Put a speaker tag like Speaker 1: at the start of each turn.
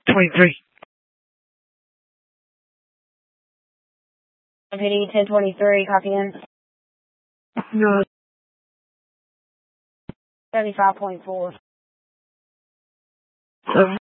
Speaker 1: 23.
Speaker 2: Deputy 1023, copy in.
Speaker 1: No.
Speaker 2: 75.4.
Speaker 1: 7.